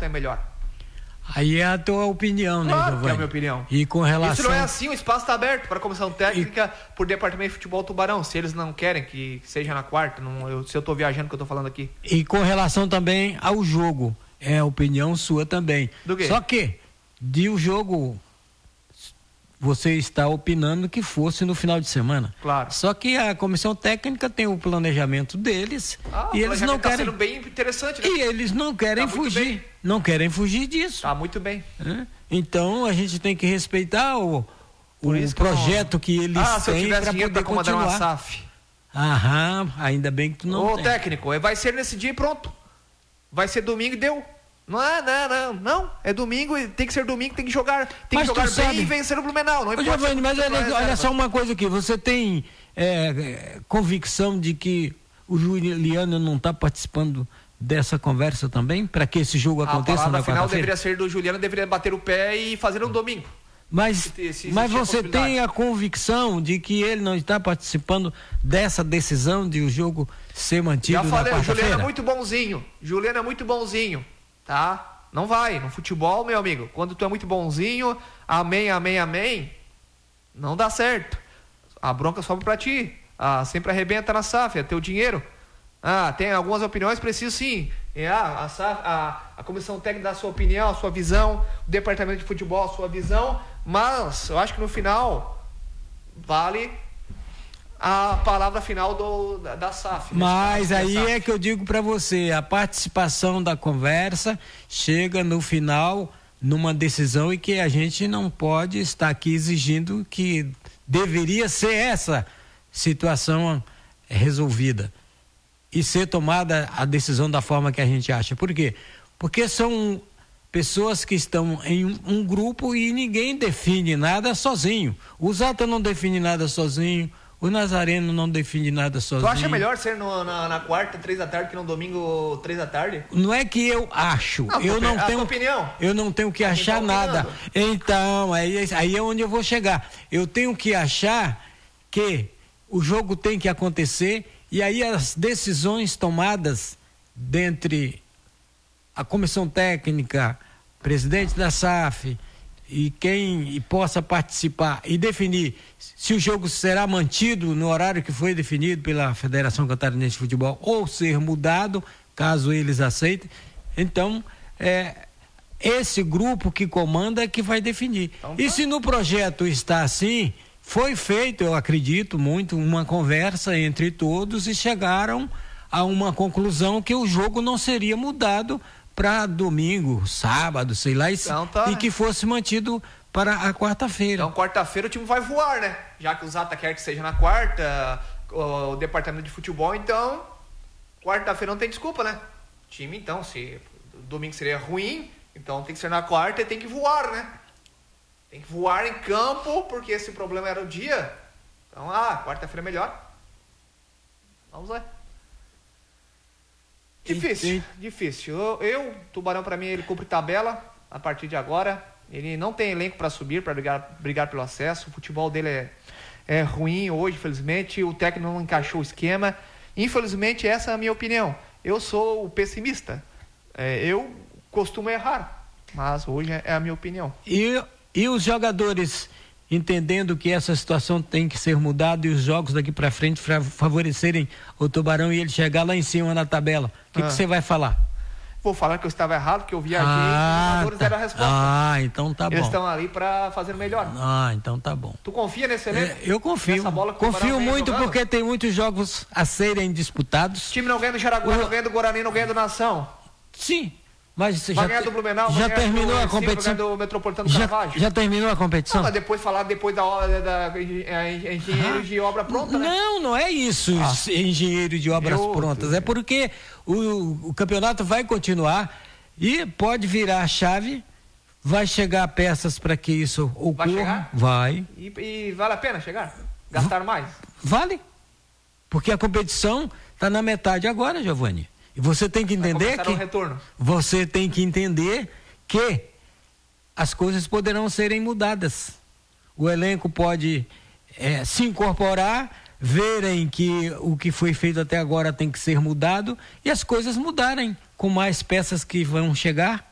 ponto é melhor? Aí é a tua opinião, né, Claro Giovanni? que é a minha opinião. E com relação... Isso não é assim, o espaço está aberto para a comissão técnica por departamento de futebol Tubarão, se eles não querem que seja na quarta, se eu estou viajando que eu estou falando aqui. E com relação também ao jogo, é a opinião sua também. Do quê? Só que, de o jogo, você está opinando que fosse no final de semana. Claro. Só que a comissão técnica tem o planejamento deles e eles não querem... Tá sendo bem interessante, né? E eles não querem fugir. Não querem fugir disso. Tá muito bem. Então a gente tem que respeitar o projeto que eles se eu têm tivesse para dinheiro poder pra comandar continuar. uma SAF. Ainda bem que tu não tem. Técnico, vai ser nesse dia e pronto. Vai ser domingo e deu. Não. É domingo e tem que ser domingo, tem que jogar, bem e vencer o Blumenau. Não importa. Giovanni, mas olha só uma coisa aqui. Você tem convicção de que o Juliano não está participando dessa conversa também, para que esse jogo aconteça na quarta-feira? A palavra final deveria ser do Juliano, deveria bater o pé e fazer um domingo. Mas você tem a convicção de que ele não está participando dessa decisão de o jogo ser mantido na quarta-feira? Já falei, o Juliano é muito bonzinho, tá? Não vai, no futebol, meu amigo, quando tu é muito bonzinho, amém, não dá certo. A bronca sobe pra ti, sempre arrebenta na SAF, é teu dinheiro. Tem algumas opiniões, preciso sim. A comissão técnica dá a sua opinião, a sua visão, o departamento de futebol, a sua visão, mas eu acho que no final vale a palavra final da SAF. Mas aí é que eu digo para você, a participação da conversa chega no final numa decisão e que a gente não pode estar aqui exigindo que deveria ser essa situação resolvida e ser tomada a decisão da forma que a gente acha. Por quê? Porque são pessoas que estão em um grupo e ninguém define nada sozinho. O Zata não define nada sozinho, o Nazareno não define nada sozinho. Tu acha melhor ser na quarta, 3 da tarde, que no domingo, 3 da tarde? Não é que eu acho, eu não tenho opinião. Eu não tenho que achar nada. Então, aí é onde eu vou chegar. Eu tenho que achar que o jogo tem que acontecer. E aí as decisões tomadas dentre a comissão técnica, presidente da SAF e quem possa participar e definir se o jogo será mantido no horário que foi definido pela Federação Catarinense de Futebol ou ser mudado, caso eles aceitem. Então, esse grupo que comanda é que vai definir. Então, e se no projeto está assim... Foi feito, eu acredito muito, uma conversa entre todos e chegaram a uma conclusão que o jogo não seria mudado para domingo, sábado, sei lá, e que fosse mantido para a quarta-feira. Então, quarta-feira o time vai voar, né? Já que o Zata quer que seja na quarta, o departamento de futebol, então, quarta-feira não tem desculpa, né? O time, então, se domingo seria ruim, então tem que ser na quarta e tem que voar, né? Tem que voar em campo, porque esse problema era o dia. Então, quarta-feira é melhor. Vamos lá. Difícil. Tubarão para mim, ele cumpre tabela a partir de agora. Ele não tem elenco para subir, para brigar pelo acesso. O futebol dele é ruim hoje, infelizmente. O técnico não encaixou o esquema. Infelizmente, essa é a minha opinião. Eu sou o pessimista. Eu costumo errar, mas hoje é a minha opinião. E os jogadores entendendo que essa situação tem que ser mudada e os jogos daqui para frente favorecerem o Tubarão e ele chegar lá em cima na tabela, o que você vai falar? Vou falar que eu estava errado, que eu viajei e os jogadores deram a resposta. Então tá bom. Eles estão ali para fazer melhor. Então tá bom. Tu confia nesse elenco? Eu confio. Confio muito porque tem muitos jogos a serem disputados. O time não ganha do Jaraguá, não ganha do Guarani, não ganha do Nação. Sim. Mas vai ganhar do Blumenau, já terminou a competição? Do Metropolitano do Caravaggio. Já terminou a competição? Mas depois da hora da engenheiro de obra pronta, né? Não é isso, engenheiro de obras prontas. É porque o campeonato vai continuar e pode virar a chave, vai chegar peças para que isso ocorra. Vai chegar? Vai. E vale a pena chegar? Gastar mais? Vale. Porque a competição está na metade agora, Giovanni. E você tem que entender você tem que entender que as coisas poderão serem mudadas. O elenco pode se incorporar, verem que o que foi feito até agora tem que ser mudado e as coisas mudarem com mais peças que vão chegar.